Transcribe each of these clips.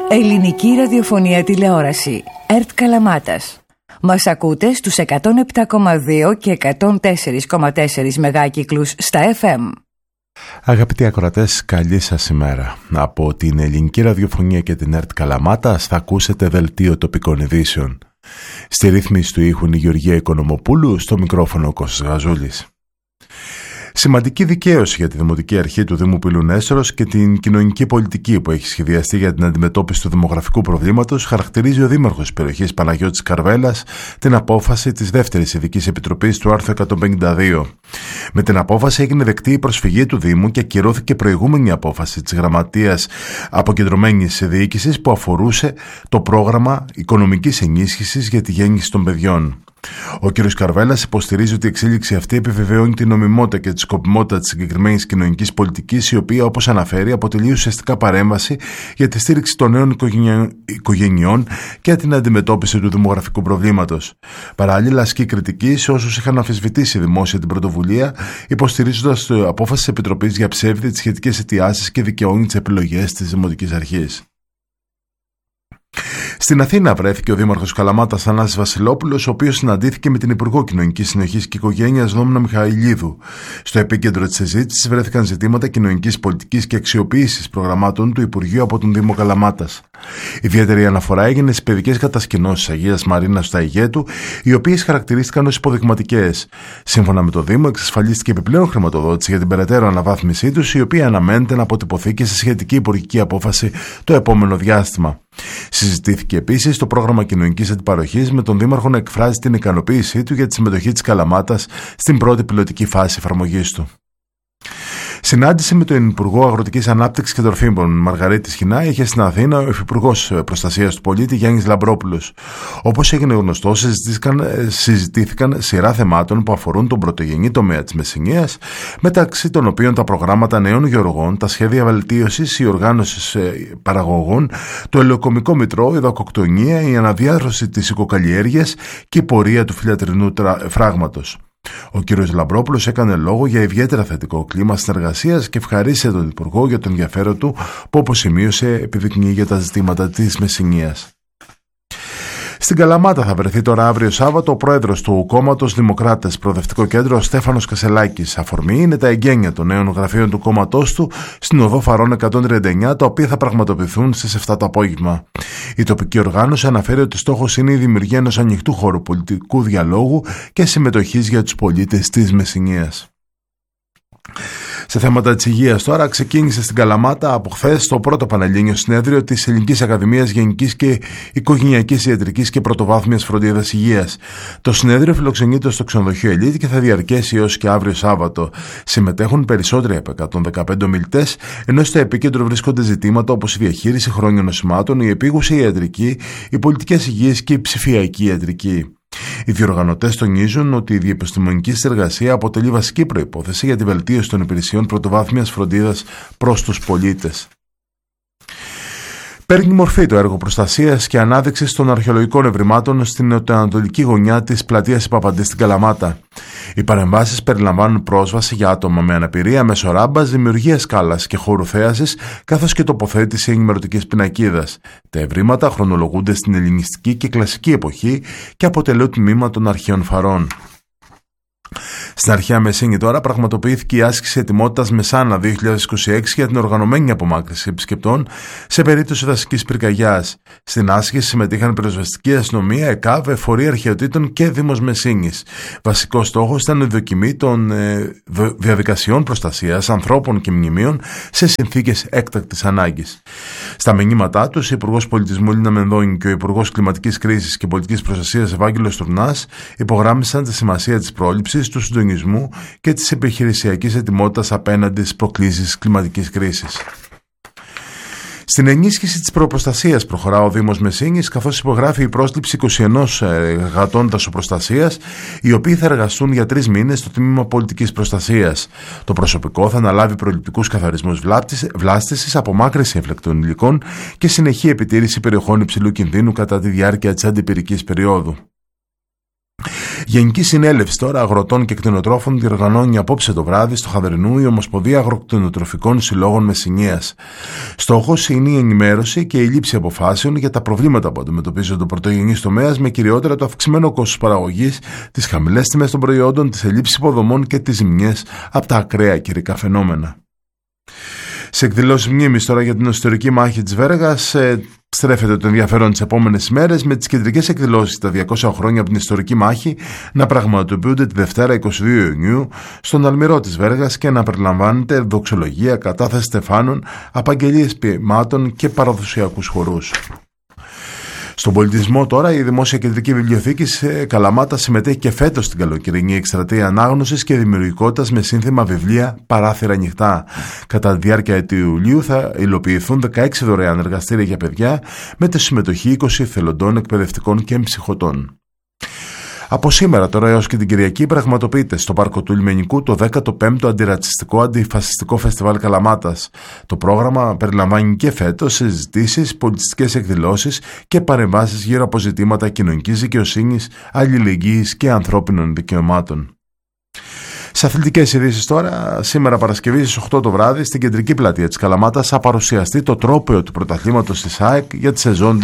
Ελληνική ραδιοφωνία τηλεόραση. ΕΡΤ Καλαμάτας. Μας ακούτε στους 107,2 και 104,4 μεγάκυκλους στα FM. Αγαπητοί ακροατές, καλή σας ημέρα. Από την Ελληνική Ραδιοφωνία και την ΕΡΤ Καλαμάτας θα ακούσετε δελτίο τοπικών ειδήσεων. Στη ρύθμιση του ήχου η Γεωργία Οικονομοπούλου, στο μικρόφωνο ο Κώστας Γαζούλης. Σημαντική δικαίωση για τη Δημοτική Αρχή του Δήμου Πύλου Νέστορος και την κοινωνική πολιτική που έχει σχεδιαστεί για την αντιμετώπιση του δημογραφικού προβλήματος χαρακτηρίζει ο Δήμαρχος της περιοχής Παναγιώτης Καρβέλας την απόφαση της δεύτερης ειδικής επιτροπής του άρθρου 152. Με την απόφαση έγινε δεκτή η προσφυγή του Δήμου και ακυρώθηκε προηγούμενη απόφαση της Γραμματείας Αποκεντρωμένης Διοίκησης που αφορούσε το πρόγραμμα οικονομικής ενίσχυσης για τη γέννηση των παιδιών. Ο κ. Καρβέλας υποστηρίζει ότι η εξέλιξη αυτή επιβεβαιώνει την νομιμότητα και τη σκοπιμότητα της συγκεκριμένης κοινωνικής πολιτικής, η οποία, όπως αναφέρει, αποτελεί ουσιαστικά παρέμβαση για τη στήριξη των νέων οικογενειών και την αντιμετώπιση του δημογραφικού προβλήματος. Παράλληλα, ασκεί κριτική σε όσους είχαν αμφισβητήσει δημόσια την πρωτοβουλία, υποστηρίζοντας την απόφαση της Επιτροπής για ψεύδι τις σχετικές αιτιάσεις και δικαιώνει τις επιλογές της Δημοτικής Αρχής. Στην Αθήνα βρέθηκε ο Δήμαρχος Καλαμάτας Θανάσης Βασιλόπουλος, ο οποίος συναντήθηκε με την Υπουργό Κοινωνικής Συνοχής και Οικογένειας Δόμνα Μιχαηλίδου. Στο επίκεντρο της συζήτησης βρέθηκαν ζητήματα κοινωνικής πολιτικής και αξιοποίησης προγραμμάτων του Υπουργείου από τον Δήμο Καλαμάτας. Ιδιαίτερη αναφορά έγινε στις παιδικές κατασκηνώσεις Αγίας Μαρίνας του Αιγέτου, οι οποίες χαρακτηρίστηκαν ως υποδειγματικές. Σύμφωνα με το Δήμο, εξασφαλίστηκε επιπλέον χρηματοδότηση για την περαιτέρω αναβάθμισή τους, η οποία αναμένεται να αποτυπωθεί και σε σχετική υπουργική απόφαση το επόμενο διάστημα. Συζητήθηκε επίσης το πρόγραμμα κοινωνικής αντιπαροχής, με τον Δήμαρχο να εκφράζει την ικανοποίησή του για τη συμμετοχή της Καλαμάτας στην πρώτη πιλωτική φάση εφαρμογής του. Συνάντηση με τον Υπουργό Αγροτικής Ανάπτυξης και Τροφίμων Μαργαρίτη Σχοινά είχε στην Αθήνα ο Υφυπουργός Προστασίας του Πολίτη Γιάννης Λαμπρόπουλος. Όπως έγινε γνωστό, συζητήθηκαν σειρά θεμάτων που αφορούν τον πρωτογενή τομέα της Μεσσηνίας, μεταξύ των οποίων τα προγράμματα νέων γεωργών, τα σχέδια βελτίωσης, η οργάνωση παραγωγών, το ελαιοκομικό μητρό, η δακοκτονία, η αναδιάρθρωση της οικοκαλλιέργειας και η πορεία του φιλατρινού φράγματος. Ο κ. Λαμπρόπουλος έκανε λόγο για ιδιαίτερα θετικό κλίμα συνεργασίας και ευχαρίστησε τον Υπουργό για τον ενδιαφέρον του που, όπως σημείωσε, επιδεικνύει για τα ζητήματα της Μεσσηνίας. Στην Καλαμάτα θα βρεθεί τώρα αύριο Σάββατο ο πρόεδρος του κόμματος Δημοκράτες Προοδευτικό Κέντρο, ο Στέφανος Κασελάκης. Αφορμή είναι τα εγγένεια των νέων γραφείων του κόμματός του στην οδό Φαρών 139, τα οποία θα πραγματοποιηθούν στις 7 το απόγευμα. Η τοπική οργάνωση αναφέρει ότι στόχος είναι η δημιουργία ενός ανοιχτού χώρου πολιτικού διαλόγου και συμμετοχής για τους πολίτες της Μεσσηνίας. Σε θέματα της υγείας τώρα, ξεκίνησε στην Καλαμάτα από χθες το πρώτο πανελλήνιο συνέδριο της Ελληνικής Ακαδημίας Γενικής και Οικογενειακής Ιατρικής και Πρωτοβάθμιας Φροντίδας Υγείας. Το συνέδριο φιλοξενείται στο ξενοδοχείο Ελίτη και θα διαρκέσει έως και αύριο Σάββατο. Συμμετέχουν περισσότεροι από 115 ομιλητές, ενώ στο επίκεντρο βρίσκονται ζητήματα όπως η διαχείριση χρόνιων νοσημάτων, η επίγουσα ιατρική, οι πολιτικές υγείας και η ψηφιακή ιατρική. Οι διοργανωτές τονίζουν ότι η διεπιστημονική συνεργασία αποτελεί βασική προϋπόθεση για τη βελτίωση των υπηρεσιών πρωτοβάθμιας φροντίδας προς τους πολίτες. Παίρνει μορφή το έργο προστασίας και ανάδειξης των αρχαιολογικών ευρημάτων στην νοτιοανατολική γωνιά της πλατείας Παπαντή στην Καλαμάτα. Οι παρεμβάσεις περιλαμβάνουν πρόσβαση για άτομα με αναπηρία μέσω ράμπας, δημιουργία σκάλας και χώρου θέασης, καθώς και τοποθέτηση ενημερωτικής πινακίδας. Τα ευρήματα χρονολογούνται στην ελληνιστική και κλασική εποχή και αποτελούν τμήμα των αρχαίων φαρών. Στην αρχαία Μεσίνη τώρα πραγματοποιήθηκε η άσκηση ετοιμότητας Μεσάνα 2026 για την οργανωμένη απομάκρυνση επισκεπτών σε περίπτωση δασικής πυρκαγιάς. Στην άσκηση συμμετείχαν πυροσβεστική αστυνομία, ΕΚΑΒ, εφορία αρχαιοτήτων και Δήμος Μεσίνης. Βασικός στόχος ήταν η δοκιμή των διαδικασιών προστασίας ανθρώπων και μνημείων σε συνθήκες έκτακτης ανάγκης. Στα μηνύματά τους, ο Υπουργός Πολιτισμού Λίνα Μενδώνη και ο Υπουργός Κλιματικής Κρίσης και Πολιτικής Προστασίας Ευάγγελος Τουρνάς υπογράμμισαν τη σημασία της πρόληψης, του συντονισμού και της επιχειρησιακής ετοιμότητας απέναντι στις προκλήσεις κλιματικής κρίσης. Στην ενίσχυση της προπροστασίας προχωρά ο Δήμος Μεσίνης, καθώς υπογράφει η πρόσληψη 21 εργατών δασοπροστασίας, οι οποίοι θα εργαστούν για 3 μήνες στο τμήμα πολιτικής προστασίας. Το προσωπικό θα αναλάβει προληπτικούς καθαρισμούς βλάστησης, απομάκρυνση εφλεκτών υλικών και συνεχή επιτήρηση περιοχών υψηλού κινδύνου κατά τη διάρκεια της αντιπυρικής περίοδου. Γενική Συνέλευση τώρα Αγροτών και Κτηνοτρόφων διοργανώνει απόψε το βράδυ στο Χαδρινού η Ομοσπονδία Αγροκτηνοτροφικών Συλλόγων Μεσσηνίας. Στόχος είναι η ενημέρωση και η λήψη αποφάσεων για τα προβλήματα που αντιμετωπίζονται ο πρωτογενής τομέας, με κυριότερα το αυξημένο κόστος παραγωγής, τις χαμηλές τιμές των προϊόντων, τις ελλείψεις υποδομών και τις ζημιές από τα ακραία καιρικά φαινόμενα. Σε εκδηλώσεις μνήμης τώρα για την ιστορική μάχη της Βέργας στρέφεται το ενδιαφέρον τις επόμενες ημέρες, με τις κεντρικές εκδηλώσεις τα 200 χρόνια από την ιστορική μάχη να πραγματοποιούνται τη Δευτέρα 22 Ιουνίου στον Αλμυρό της Βέργας και να περιλαμβάνεται δοξολογία, κατάθεση στεφάνων, απαγγελίες ποιημάτων και παραδοσιακούς χορούς. Στον πολιτισμό τώρα, η Δημόσια Κεντρική Βιβλιοθήκη Καλαμάτα συμμετέχει και φέτος στην καλοκαιρινή εκστρατεία ανάγνωσης και δημιουργικότητας με σύνθημα βιβλία Παράθυρα Ανοιχτά. Κατά τη διάρκεια του Ιουλίου θα υλοποιηθούν 16 δωρεάν εργαστήρια για παιδιά με τη συμμετοχή 20 εθελοντών, εκπαιδευτικών και ψυχωτών. Από σήμερα τώρα έως και την Κυριακή πραγματοποιείται στο Πάρκο του Λιμενικού το 15ο Αντιρατσιστικό Αντιφασιστικό Φεστιβάλ Καλαμάτας. Το πρόγραμμα περιλαμβάνει και φέτος συζητήσεις, πολιτιστικές εκδηλώσεις και παρεμβάσεις γύρω από ζητήματα κοινωνικής δικαιοσύνης, αλληλεγγύης και ανθρώπινων δικαιωμάτων. Σε αθλητικές ειδήσεις τώρα, σήμερα Παρασκευή στις 8 το βράδυ στην κεντρική πλατεία της Καλαμάτας θα παρουσιαστεί το τρόπαιο του πρωταθλήματος της ΑΕΚ για τη σεζόν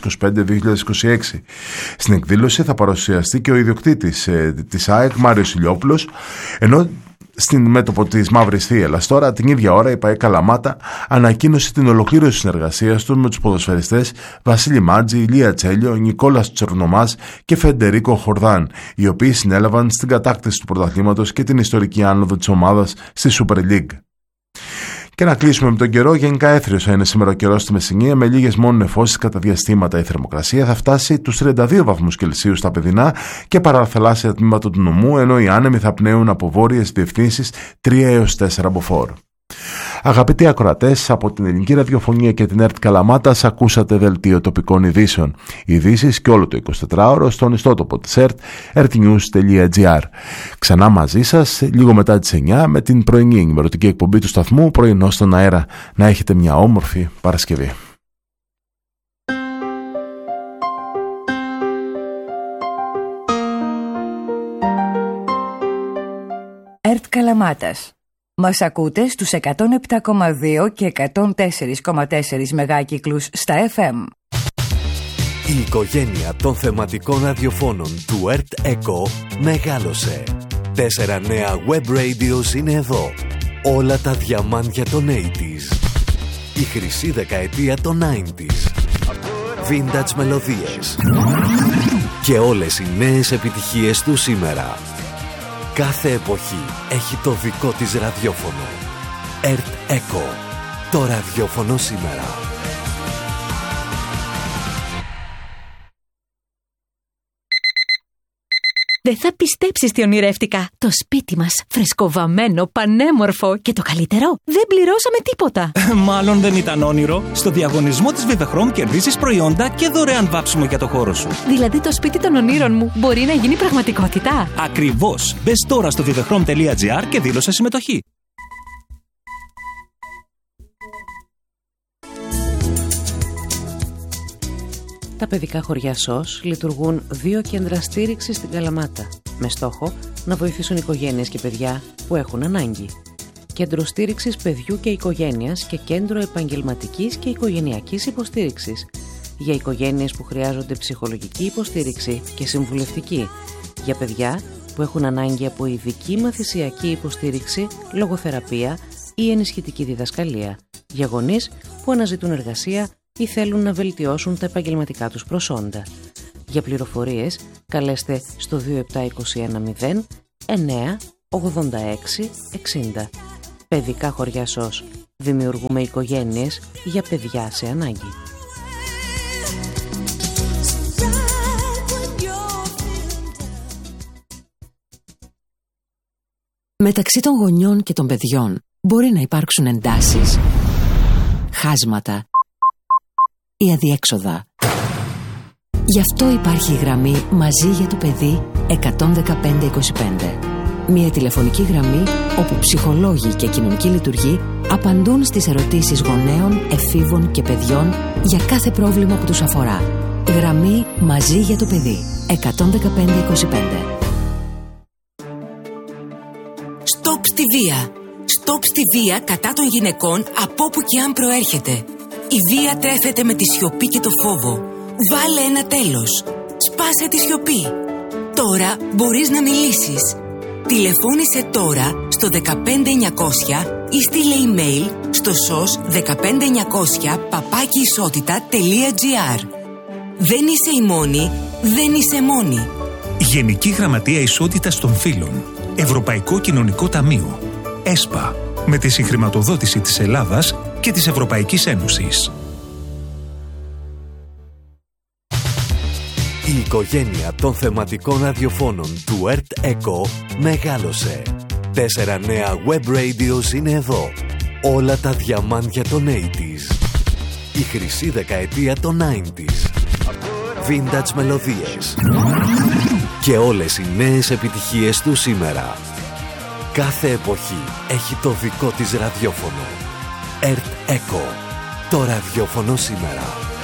2025-2026. Στην εκδήλωση θα παρουσιαστεί και ο ιδιοκτήτης της ΑΕΚ, Μάριος Ηλιόπουλος, ενώ στην μέτωπο της Μαύρης Θίελας τώρα την ίδια ώρα η ΠΑΕ Καλαμάτα ανακοίνωσε την ολοκλήρωση της συνεργασίας του με τους ποδοσφαιριστές Βασίλη Μάτζη, Ηλία Τσέλιο, Νικόλας Τσερνομάς και Φεντερίκο Χορδάν, οι οποίοι συνέλαβαν στην κατάκτηση του πρωταθλήματος και την ιστορική άνοδο της ομάδας στη Super League. Και να κλείσουμε με τον καιρό. Γενικά έθριος θα είναι σήμερα ο καιρός στη Μεσσηνία, με λίγες μόνο νεφώσεις κατά διαστήματα. Η θερμοκρασία θα φτάσει τους 32 βαθμούς Κελσίου στα παιδινά και παραθαλάσσια τμήματα του νομού, ενώ οι άνεμοι θα πνέουν από βόρειες διευθύνσεις 3 έως 4 μποφόρ. Αγαπητοί ακροατές, από την Ελληνική Ραδιοφωνία και την ΕΡΤ Καλαμάτας ακούσατε δελτίο τοπικών ειδήσεων. Ειδήσεις και όλο το 24ωρο στον ιστότοπο της ΕΡΤ, ertnews.gr. Ξανά μαζί σας λίγο μετά τις 9 με την πρωινή ενημερωτική εκπομπή του σταθμού Πρωινό στον αέρα. Να έχετε μια όμορφη Παρασκευή. ΕΡΤ Καλαμάτας. Μας ακούτε στους 107,2 και 104,4 μεγάκυκλους στα FM. Η οικογένεια των θεματικών ραδιοφώνων του ΕΡΤ ΕΚΟ μεγάλωσε. 4 νέα web radios είναι εδώ. Όλα τα διαμάντια των 80s. Η χρυσή δεκαετία των 90s. Vintage μελωδίες. Και όλες οι νέες επιτυχίες του σήμερα. Κάθε εποχή έχει το δικό της ραδιόφωνο. ΕΡΤ ΕΚΟ. Το ραδιόφωνο σήμερα. Δεν θα πιστέψεις τι ονειρεύτηκα. Το σπίτι μας, φρεσκοβαμμένο, πανέμορφο και το καλύτερο, δεν πληρώσαμε τίποτα. Μάλλον δεν ήταν όνειρο. Στο διαγωνισμό της Vivechrome κερδίσεις προϊόντα και δωρεάν βάψιμο για το χώρο σου. Δηλαδή το σπίτι των ονείρων μου μπορεί να γίνει πραγματικότητα. Ακριβώς. Μπες τώρα στο vivechrome.gr και δήλωσε συμμετοχή. Τα παιδικά χωριά ΣΟΣ λειτουργούν 2 κέντρα στήριξης στην Καλαμάτα, με στόχο να βοηθήσουν οικογένειες και παιδιά που έχουν ανάγκη. Κέντρο στήριξης παιδιού και οικογένειας και κέντρο επαγγελματικής και οικογενειακής υποστήριξης για οικογένειες που χρειάζονται ψυχολογική υποστήριξη και συμβουλευτική, για παιδιά που έχουν ανάγκη από ειδική μαθησιακή υποστήριξη, λογοθεραπεία ή ενισχυτική διδασκαλία, για γονείς που αναζητούν εργασία ή θέλουν να βελτιώσουν τα επαγγελματικά τους προσόντα. Για πληροφορίες καλέστε στο 27210 9 86 60. Παιδικά χωριά ΣΟΣ. Δημιουργούμε οικογένειες για παιδιά σε ανάγκη. Μεταξύ των γονιών και των παιδιών μπορεί να υπάρξουν εντάσεις, χάσματα ή αδιέξοδα. Γι' αυτό υπάρχει η γραμμή Μαζί για το παιδί 11525. Μια τηλεφωνική γραμμή όπου ψυχολόγοι και κοινωνικοί λειτουργοί απαντούν στις ερωτήσεις γονέων, εφήβων και παιδιών για κάθε πρόβλημα που τους αφορά. Γραμμή Μαζί για το παιδί 11525. στη βία. Στοπ στη βία κατά των γυναικών από όπου και αν προέρχεται. Η βία τρέφεται με τη σιωπή και το φόβο. Βάλε ένα τέλος. Σπάσε τη σιωπή. Τώρα μπορείς να μιλήσεις. Τηλεφώνησε τώρα στο 15900 ή στείλε email στο sos15900@isotita.gr. Δεν είσαι η μόνη, δεν είσαι μόνη. Γενική Γραμματεία Ισότητας των Φύλων. Ευρωπαϊκό Κοινωνικό Ταμείο. ΕΣΠΑ. Με τη συγχρηματοδότηση της Ελλάδας και της Ευρωπαϊκής Ένωσης. Η οικογένεια των θεματικών ραδιοφώνων του ΕΡΤ ΕΚΟ μεγάλωσε. 4 νέα web radios είναι εδώ. Όλα τα διαμάντια των 80s. Η χρυσή δεκαετία των 90s. Vintage μελωδίες. Και όλες οι νέες επιτυχίες του σήμερα. Κάθε εποχή έχει το δικό της ραδιόφωνο. ΕΡΤ ΕΚΟ. Το ραδιόφωνο σήμερα.